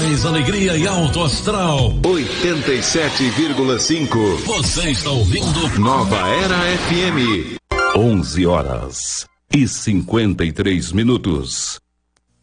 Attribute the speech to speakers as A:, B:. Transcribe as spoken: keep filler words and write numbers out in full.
A: mais alegria e alto astral.
B: oitenta e sete vírgula cinco.
A: Você está ouvindo
B: Nova Era F M.
C: onze horas e cinquenta e três minutos.